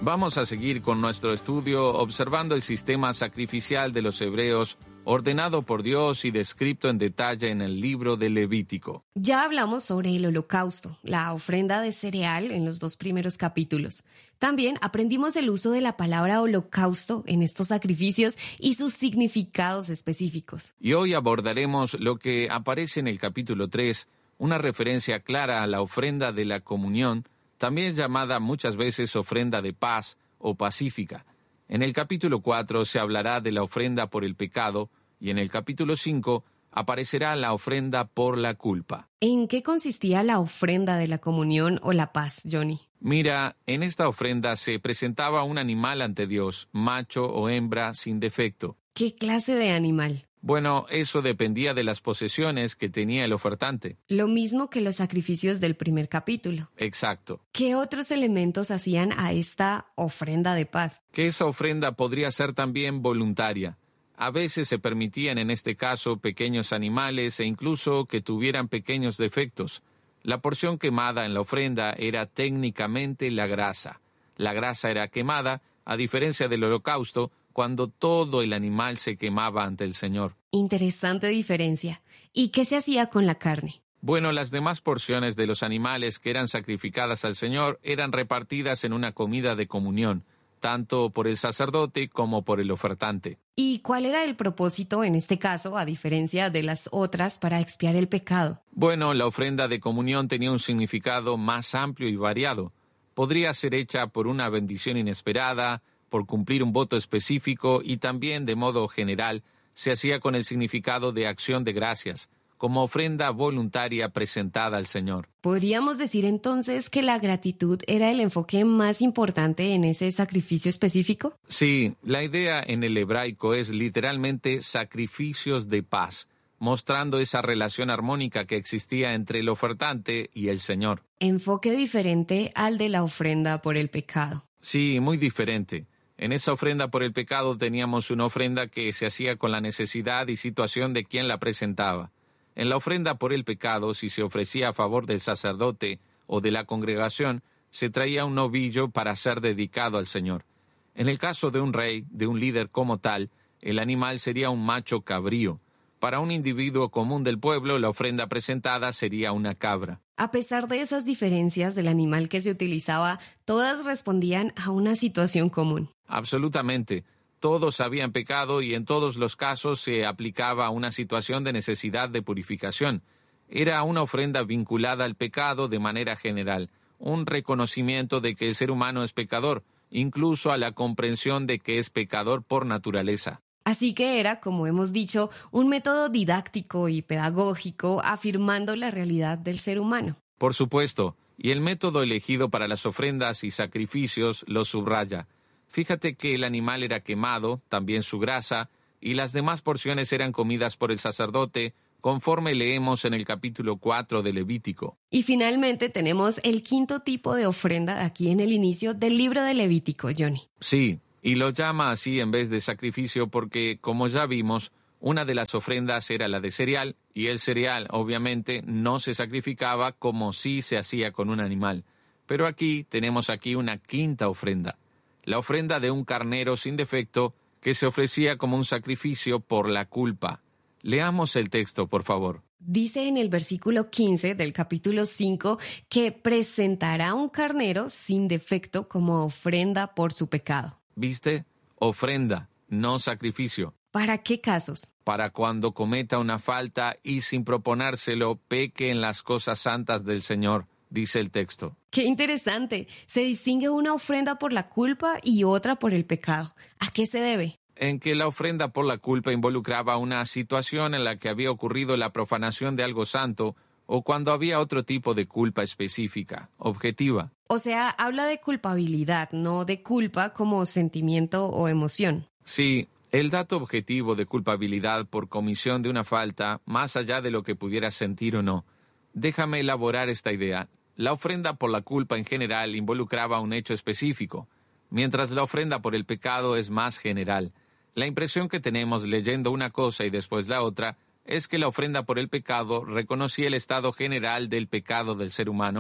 Vamos a seguir con nuestro estudio observando el sistema sacrificial de los hebreos, ordenado por Dios y descrito en detalle en el libro de Levítico. Ya hablamos sobre el holocausto, la ofrenda de cereal en los 2 primeros capítulos. También aprendimos el uso de la palabra holocausto en estos sacrificios y sus significados específicos. Y hoy abordaremos lo que aparece en el capítulo 3, una referencia clara a la ofrenda de la comunión, también llamada muchas veces ofrenda de paz o pacífica. En el capítulo 4 se hablará de la ofrenda por el pecado y en el capítulo 5 aparecerá la ofrenda por la culpa. ¿En qué consistía la ofrenda de la comunión o la paz, Johnny? Mira, en esta ofrenda se presentaba un animal ante Dios, macho o hembra sin defecto. ¿Qué clase de animal? Bueno, eso dependía de las posesiones que tenía el ofertante. Lo mismo que los sacrificios del primer capítulo. Exacto. ¿Qué otros elementos hacían a esta ofrenda de paz? Que esa ofrenda podría ser también voluntaria. A veces se permitían en este caso pequeños animales e incluso que tuvieran pequeños defectos. La porción quemada en la ofrenda era técnicamente la grasa. La grasa era quemada, a diferencia del holocausto, cuando todo el animal se quemaba ante el Señor. Interesante diferencia. ¿Y qué se hacía con la carne? Bueno, las demás porciones de los animales que eran sacrificadas al Señor eran repartidas en una comida de comunión, tanto por el sacerdote como por el ofertante. ¿Y cuál era el propósito en este caso, a diferencia de las otras, para expiar el pecado? Bueno, la ofrenda de comunión tenía un significado más amplio y variado. Podría ser hecha por una bendición inesperada, por cumplir un voto específico y también, de modo general, se hacía con el significado de acción de gracias, como ofrenda voluntaria presentada al Señor. ¿Podríamos decir entonces que la gratitud era el enfoque más importante en ese sacrificio específico? Sí, la idea en el hebraico es literalmente sacrificios de paz, mostrando esa relación armónica que existía entre el ofertante y el Señor. Enfoque diferente al de la ofrenda por el pecado. Sí, muy diferente. En esa ofrenda por el pecado teníamos una ofrenda que se hacía con la necesidad y situación de quien la presentaba. En la ofrenda por el pecado, si se ofrecía a favor del sacerdote o de la congregación, se traía un novillo para ser dedicado al Señor. En el caso de un rey, de un líder como tal, el animal sería un macho cabrío. Para un individuo común del pueblo, la ofrenda presentada sería una cabra. A pesar de esas diferencias del animal que se utilizaba, todas respondían a una situación común. Absolutamente. Todos habían pecado y en todos los casos se aplicaba una situación de necesidad de purificación. Era una ofrenda vinculada al pecado de manera general, un reconocimiento de que el ser humano es pecador, incluso a la comprensión de que es pecador por naturaleza. Así que era, como hemos dicho, un método didáctico y pedagógico afirmando la realidad del ser humano. Por supuesto, y el método elegido para las ofrendas y sacrificios lo subraya. Fíjate que el animal era quemado, también su grasa, y las demás porciones eran comidas por el sacerdote, conforme leemos en el capítulo 4 de Levítico. Y finalmente tenemos el quinto tipo de ofrenda aquí en el inicio del libro de Levítico, Johnny. Sí, y lo llama así en vez de sacrificio porque, como ya vimos, una de las ofrendas era la de cereal, y el cereal, obviamente, no se sacrificaba como sí se hacía con un animal. Pero tenemos una quinta ofrenda, la ofrenda de un carnero sin defecto que se ofrecía como un sacrificio por la culpa. Leamos el texto, por favor. Dice en el versículo 15 del capítulo 5 que presentará un carnero sin defecto como ofrenda por su pecado. ¿Viste? Ofrenda, no sacrificio. ¿Para qué casos? Para cuando cometa una falta y sin proponérselo peque en las cosas santas del Señor, dice el texto. ¡Qué interesante! Se distingue una ofrenda por la culpa y otra por el pecado. ¿A qué se debe? En que la ofrenda por la culpa involucraba una situación en la que había ocurrido la profanación de algo santo o cuando había otro tipo de culpa específica, objetiva. O sea, habla de culpabilidad, no de culpa como sentimiento o emoción. Sí, el dato objetivo de culpabilidad por comisión de una falta, más allá de lo que pudiera sentir o no. Déjame elaborar esta idea. La ofrenda por la culpa en general involucraba un hecho específico, mientras la ofrenda por el pecado es más general. La impresión que tenemos leyendo una cosa y después la otra es que la ofrenda por el pecado reconocía el estado general del pecado del ser humano,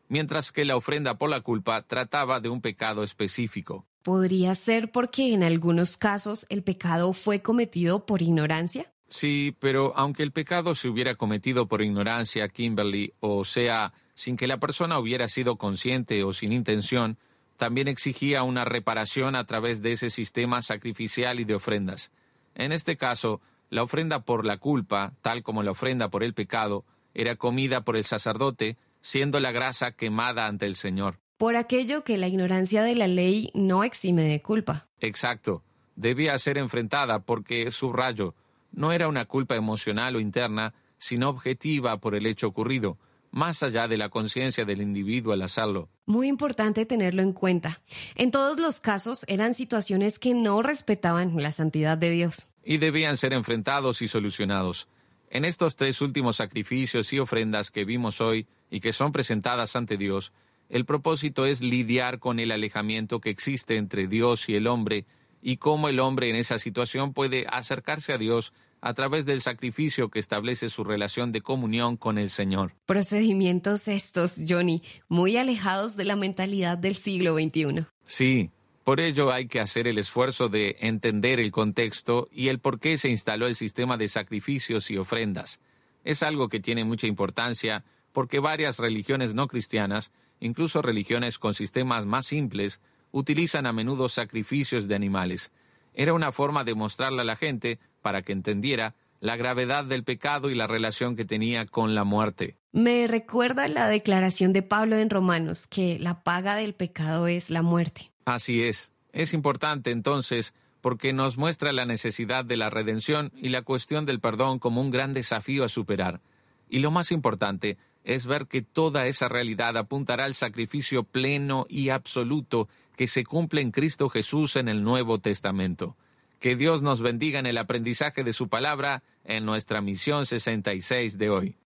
mientras que la ofrenda por la culpa trataba de un pecado específico. ¿Podría ser porque en algunos casos el pecado fue cometido por ignorancia? Sí, pero aunque el pecado se hubiera cometido por ignorancia, Kimberly, o sea, sin que la persona hubiera sido consciente o sin intención, también exigía una reparación a través de ese sistema sacrificial y de ofrendas. En este caso, la ofrenda por la culpa, tal como la ofrenda por el pecado, era comida por el sacerdote, siendo la grasa quemada ante el Señor. Por aquello que la ignorancia de la ley no exime de culpa. Exacto. Debía ser enfrentada porque, subrayo, no era una culpa emocional o interna, sino objetiva por el hecho ocurrido, más allá de la conciencia del individuo al hacerlo. Muy importante tenerlo en cuenta. En todos los casos eran situaciones que no respetaban la santidad de Dios. Y debían ser enfrentados y solucionados. En estos 3 últimos sacrificios y ofrendas que vimos hoy y que son presentadas ante Dios, el propósito es lidiar con el alejamiento que existe entre Dios y el hombre y cómo el hombre en esa situación puede acercarse a Dios a través del sacrificio que establece su relación de comunión con el Señor. Procedimientos estos, Johnny, muy alejados de la mentalidad del siglo XXI. Sí, por ello hay que hacer el esfuerzo de entender el contexto y el por qué se instaló el sistema de sacrificios y ofrendas. Es algo que tiene mucha importancia porque varias religiones no cristianas, incluso religiones con sistemas más simples, utilizan a menudo sacrificios de animales. Era una forma de mostrarle a la gente, para que entendiera, la gravedad del pecado y la relación que tenía con la muerte. Me recuerda la declaración de Pablo en Romanos, que la paga del pecado es la muerte. Así es. Es importante entonces porque nos muestra la necesidad de la redención y la cuestión del perdón como un gran desafío a superar. Y lo más importante es ver que toda esa realidad apuntará al sacrificio pleno y absoluto que se cumple en Cristo Jesús en el Nuevo Testamento. Que Dios nos bendiga en el aprendizaje de su palabra en nuestra Misión 66 de hoy.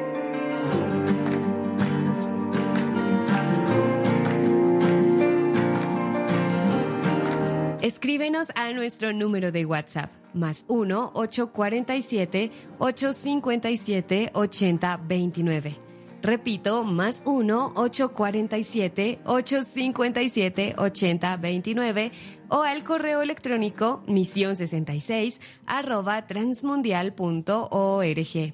Escríbenos a nuestro número de WhatsApp, más 1-847-857-8029. Repito, más 1-847-857-8029 o al correo electrónico misión66@transmundial.org.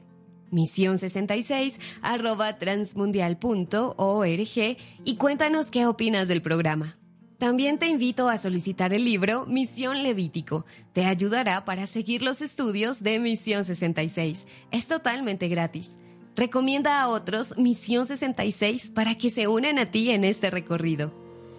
misión66@transmundial.org y cuéntanos qué opinas del programa. También te invito a solicitar el libro Misión Levítico. Te ayudará para seguir los estudios de Misión 66. Es totalmente gratis. Recomienda a otros Misión 66 para que se unan a ti en este recorrido.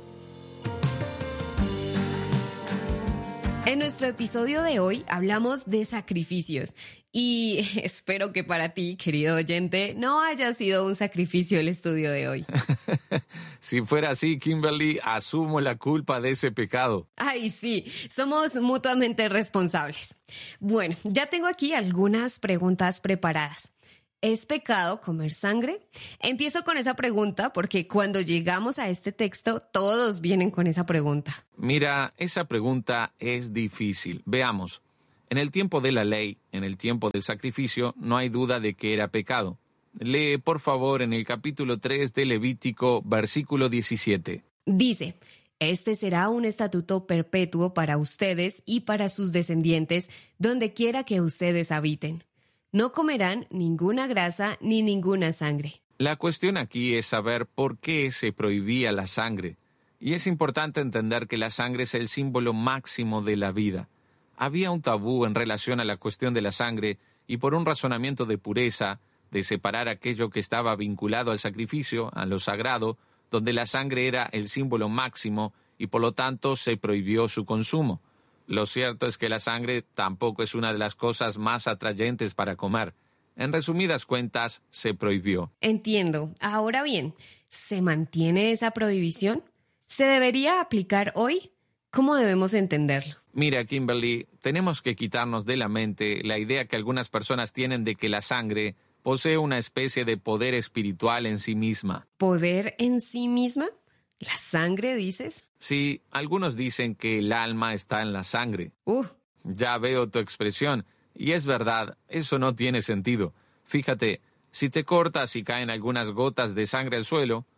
En nuestro episodio de hoy hablamos de sacrificios y espero que para ti, querido oyente, no haya sido un sacrificio el estudio de hoy. Si fuera así, Kimberly, asumo la culpa de ese pecado. Ay, sí, somos mutuamente responsables. Bueno, ya tengo aquí algunas preguntas preparadas. ¿Es pecado comer sangre? Empiezo con esa pregunta porque cuando llegamos a este texto, todos vienen con esa pregunta. Mira, esa pregunta es difícil. Veamos. En el tiempo de la ley, en el tiempo del sacrificio, no hay duda de que era pecado. Lee, por favor, en el capítulo 3 de Levítico, versículo 17. Dice: este será un estatuto perpetuo para ustedes y para sus descendientes, donde quiera que ustedes habiten. No comerán ninguna grasa ni ninguna sangre. La cuestión aquí es saber por qué se prohibía la sangre. Y es importante entender que la sangre es el símbolo máximo de la vida. Había un tabú en relación a la cuestión de la sangre y por un razonamiento de pureza, de separar aquello que estaba vinculado al sacrificio, a lo sagrado, donde la sangre era el símbolo máximo y por lo tanto se prohibió su consumo. Lo cierto es que la sangre tampoco es una de las cosas más atrayentes para comer. En resumidas cuentas, se prohibió. Entiendo. Ahora bien, ¿se mantiene esa prohibición? ¿Se debería aplicar hoy? ¿Cómo debemos entenderlo? Mira, Kimberly, tenemos que quitarnos de la mente la idea que algunas personas tienen de que la sangre posee una especie de poder espiritual en sí misma. ¿Poder en sí misma? ¿La sangre, dices? Sí, algunos dicen que el alma está en la sangre. Ya veo tu expresión. Y es verdad, eso no tiene sentido. Fíjate, si te cortas y caen algunas gotas de sangre al suelo,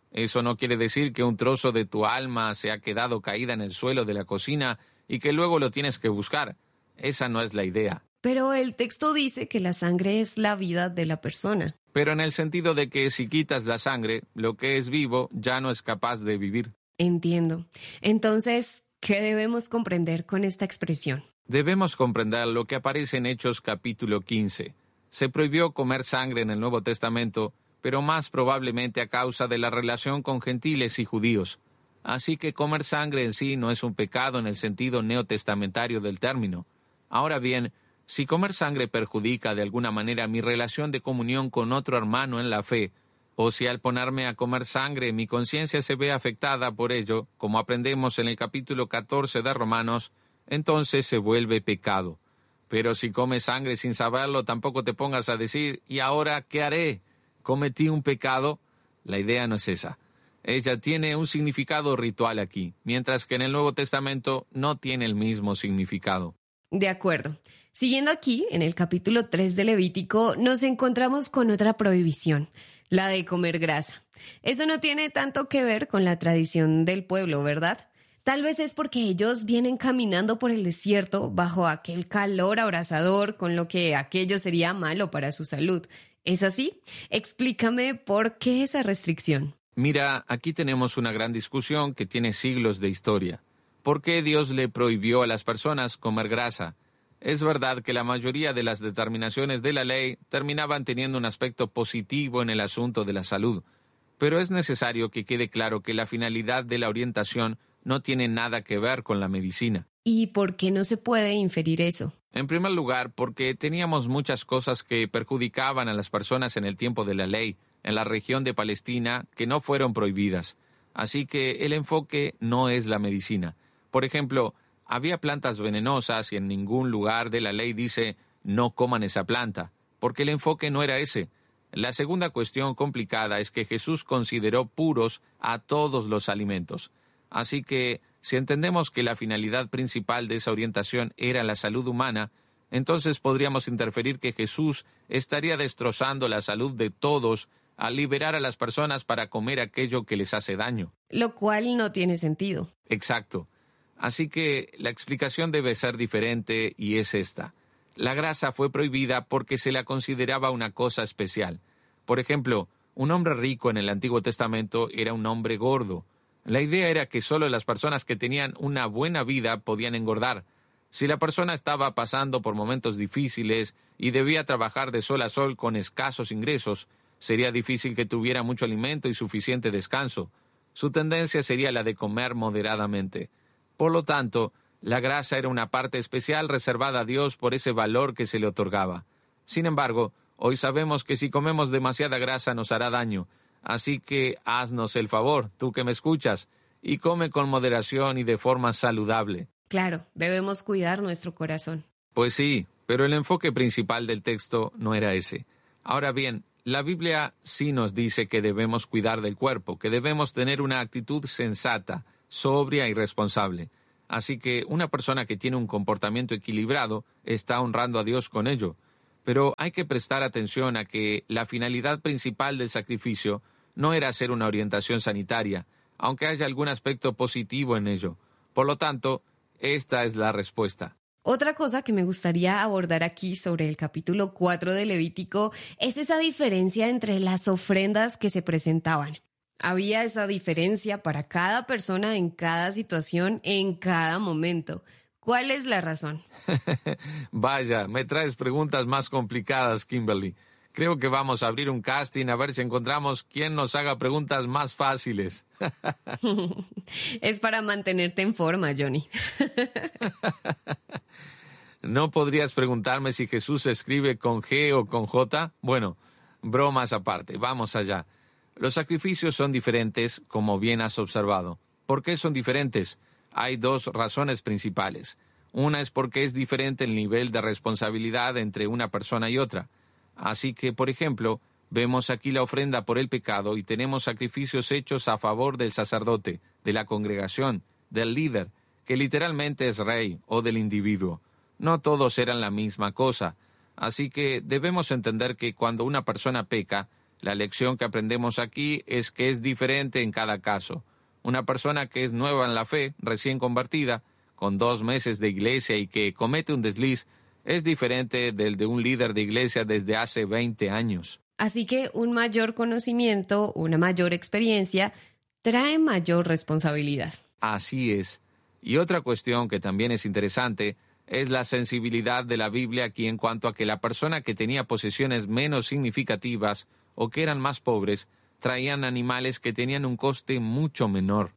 Eso no quiere decir que un trozo de tu alma se ha quedado caída en el suelo de la cocina y que luego lo tienes que buscar. Esa no es la idea. Pero el texto dice que la sangre es la vida de la persona. Pero en el sentido de que si quitas la sangre, lo que es vivo ya no es capaz de vivir. Entiendo. Entonces, ¿qué debemos comprender con esta expresión? Debemos comprender lo que aparece en Hechos capítulo 15. Se prohibió comer sangre en el Nuevo Testamento, pero más probablemente a causa de la relación con gentiles y judíos. Así que comer sangre en sí no es un pecado en el sentido neotestamentario del término. Ahora bien, si comer sangre perjudica de alguna manera mi relación de comunión con otro hermano en la fe, o si al ponerme a comer sangre mi conciencia se ve afectada por ello, como aprendemos en el capítulo 14 de Romanos, entonces se vuelve pecado. Pero si comes sangre sin saberlo, tampoco te pongas a decir, ¿y ahora qué haré? ¿Cometí un pecado? La idea no es esa. Ella tiene un significado ritual aquí, mientras que en el Nuevo Testamento no tiene el mismo significado. De acuerdo. Siguiendo aquí, en el capítulo 3 de Levítico, nos encontramos con otra prohibición, la de comer grasa. Eso no tiene tanto que ver con la tradición del pueblo, ¿verdad? Tal vez es porque ellos vienen caminando por el desierto bajo aquel calor abrasador, con lo que aquello sería malo para su salud. ¿Es así? Explícame por qué esa restricción. Mira, aquí tenemos una gran discusión que tiene siglos de historia. ¿Por qué Dios le prohibió a las personas comer grasa? Es verdad que la mayoría de las determinaciones de la ley terminaban teniendo un aspecto positivo en el asunto de la salud, pero es necesario que quede claro que la finalidad de la orientación no tiene nada que ver con la medicina. ¿Y por qué no se puede inferir eso? En primer lugar, porque teníamos muchas cosas que perjudicaban a las personas en el tiempo de la ley, en la región de Palestina, que no fueron prohibidas. Así que el enfoque no es la medicina. Por ejemplo, había plantas venenosas y en ningún lugar de la ley dice no coman esa planta, porque el enfoque no era ese. La segunda cuestión complicada es que Jesús consideró puros a todos los alimentos. Así que, si entendemos que la finalidad principal de esa orientación era la salud humana, entonces podríamos inferir que Jesús estaría destrozando la salud de todos al liberar a las personas para comer aquello que les hace daño. Lo cual no tiene sentido. Exacto. Así que la explicación debe ser diferente y es esta. La grasa fue prohibida porque se la consideraba una cosa especial. Por ejemplo, un hombre rico en el Antiguo Testamento era un hombre gordo. La idea era que solo las personas que tenían una buena vida podían engordar. Si la persona estaba pasando por momentos difíciles y debía trabajar de sol a sol con escasos ingresos, sería difícil que tuviera mucho alimento y suficiente descanso. Su tendencia sería la de comer moderadamente. Por lo tanto, la grasa era una parte especial reservada a Dios por ese valor que se le otorgaba. Sin embargo, hoy sabemos que si comemos demasiada grasa nos hará daño. Así que haznos el favor, tú que me escuchas, y come con moderación y de forma saludable. Claro, debemos cuidar nuestro corazón. Pues sí, pero el enfoque principal del texto no era ese. Ahora bien, la Biblia sí nos dice que debemos cuidar del cuerpo, que debemos tener una actitud sensata, sobria y responsable. Así que una persona que tiene un comportamiento equilibrado está honrando a Dios con ello. Pero hay que prestar atención a que la finalidad principal del sacrificio no era hacer una orientación sanitaria, aunque haya algún aspecto positivo en ello. Por lo tanto, esta es la respuesta. Otra cosa que me gustaría abordar aquí sobre el capítulo 4 de Levítico es esa diferencia entre las ofrendas que se presentaban. Había esa diferencia para cada persona en cada situación, en cada momento. ¿Cuál es la razón? Vaya, me traes preguntas más complicadas, Kimberly. Creo que vamos a abrir un casting a ver si encontramos quién nos haga preguntas más fáciles. Es para mantenerte en forma, Johnny. ¿No podrías preguntarme si Jesús se escribe con G o con J? Bueno, bromas aparte, vamos allá. Los sacrificios son diferentes, como bien has observado. ¿Por qué son diferentes? Hay dos razones principales. Una es porque es diferente el nivel de responsabilidad entre una persona y otra. Así que, por ejemplo, vemos aquí la ofrenda por el pecado y tenemos sacrificios hechos a favor del sacerdote, de la congregación, del líder, que literalmente es rey, o del individuo. No todos eran la misma cosa. Así que debemos entender que cuando una persona peca, La lección que aprendemos aquí es que es diferente en cada caso. Una persona que es nueva en la fe, recién convertida, con 2 meses de iglesia y que comete un desliz, es diferente del de un líder de iglesia desde hace 20 años. Así que un mayor conocimiento, una mayor experiencia, trae mayor responsabilidad. Así es. Y otra cuestión que también es interesante es la sensibilidad de la Biblia aquí en cuanto a que la persona que tenía posesiones menos significativas o que eran más pobres, traían animales que tenían un coste mucho menor.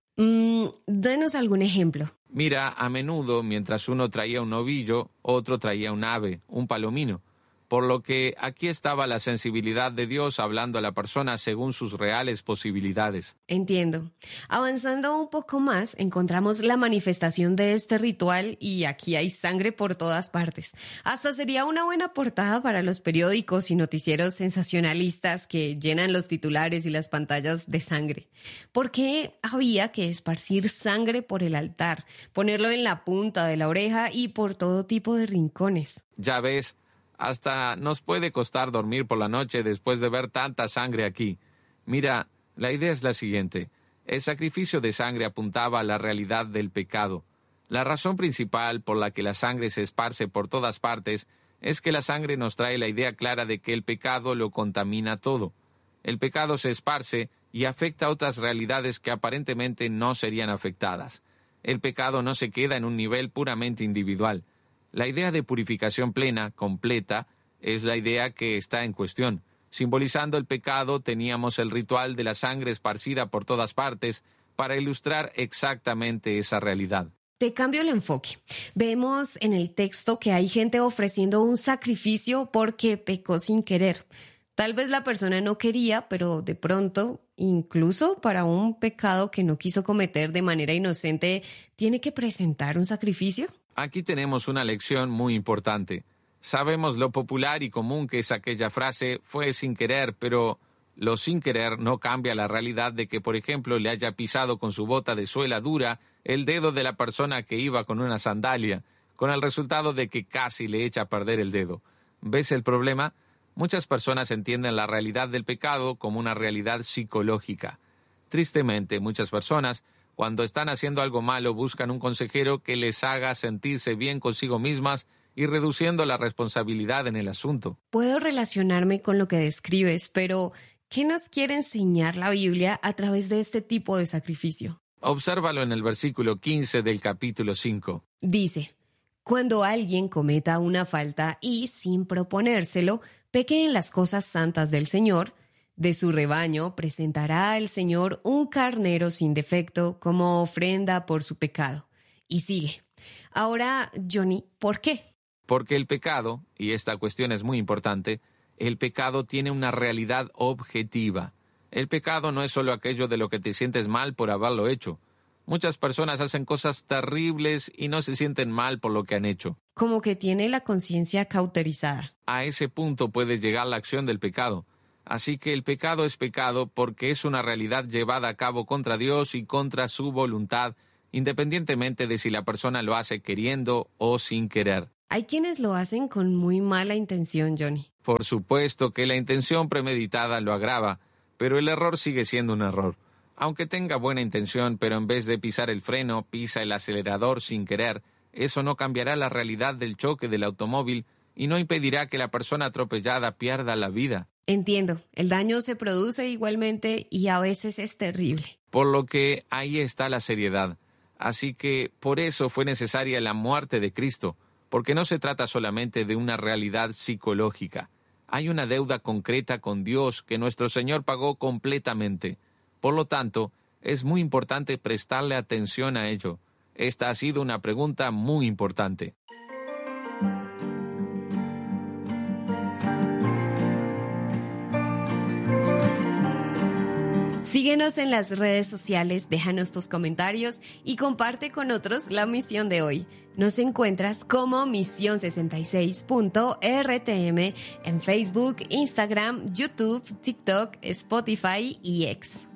Danos algún ejemplo. Mira, a menudo, mientras uno traía un novillo, otro traía un ave, un palomino. Por lo que aquí estaba la sensibilidad de Dios hablando a la persona según sus reales posibilidades. Entiendo. Avanzando un poco más, encontramos la manifestación de este ritual y aquí hay sangre por todas partes. Hasta sería una buena portada para los periódicos y noticieros sensacionalistas que llenan los titulares y las pantallas de sangre. ¿Por qué había que esparcir sangre por el altar, ponerlo en la punta de la oreja y por todo tipo de rincones? Ya ves, hasta nos puede costar dormir por la noche después de ver tanta sangre aquí. Mira, la idea es la siguiente. El sacrificio de sangre apuntaba a la realidad del pecado. La razón principal por la que la sangre se esparce por todas partes es que la sangre nos trae la idea clara de que el pecado lo contamina todo. El pecado se esparce y afecta a otras realidades que aparentemente no serían afectadas. El pecado no se queda en un nivel puramente individual. La idea de purificación plena, completa, es la idea que está en cuestión. Simbolizando el pecado, teníamos el ritual de la sangre esparcida por todas partes para ilustrar exactamente esa realidad. Te cambio el enfoque. Vemos en el texto que hay gente ofreciendo un sacrificio porque pecó sin querer. Tal vez la persona no quería, pero de pronto, incluso para un pecado que no quiso cometer de manera inocente, ¿tiene que presentar un sacrificio? Aquí tenemos una lección muy importante. Sabemos lo popular y común que es aquella frase, fue sin querer, pero lo sin querer no cambia la realidad de que, por ejemplo, le haya pisado con su bota de suela dura el dedo de la persona que iba con una sandalia, con el resultado de que casi le echa a perder el dedo. ¿Ves el problema? Muchas personas entienden la realidad del pecado como una realidad psicológica. Tristemente, muchas personas, cuando están haciendo algo malo, buscan un consejero que les haga sentirse bien consigo mismas y reduciendo la responsabilidad en el asunto. Puedo relacionarme con lo que describes, pero ¿qué nos quiere enseñar la Biblia a través de este tipo de sacrificio? Obsérvalo en el versículo 15 del capítulo 5. Dice: cuando alguien cometa una falta y, sin proponérselo, peque en las cosas santas del Señor, de su rebaño presentará al Señor un carnero sin defecto como ofrenda por su pecado. Y sigue. Ahora, Johnny, ¿por qué? Porque el pecado, y esta cuestión es muy importante, el pecado tiene una realidad objetiva. El pecado no es solo aquello de lo que te sientes mal por haberlo hecho. Muchas personas hacen cosas terribles y no se sienten mal por lo que han hecho. Como que tiene la conciencia cauterizada. A ese punto puede llegar la acción del pecado. Así que el pecado es pecado porque es una realidad llevada a cabo contra Dios y contra su voluntad, independientemente de si la persona lo hace queriendo o sin querer. Hay quienes lo hacen con muy mala intención, Johnny. Por supuesto que la intención premeditada lo agrava, pero el error sigue siendo un error. Aunque tenga buena intención, pero en vez de pisar el freno, pisa el acelerador sin querer, eso no cambiará la realidad del choque del automóvil y no impedirá que la persona atropellada pierda la vida. Entiendo, el daño se produce igualmente y a veces es terrible. Por lo que ahí está la seriedad. Así que por eso fue necesaria la muerte de Cristo, porque no se trata solamente de una realidad psicológica. Hay una deuda concreta con Dios que nuestro Señor pagó completamente. Por lo tanto, es muy importante prestarle atención a ello. Esta ha sido una pregunta muy importante. Síguenos en las redes sociales, déjanos tus comentarios y comparte con otros la misión de hoy. Nos encuentras como Misión66.rtm en Facebook, Instagram, YouTube, TikTok, Spotify y X.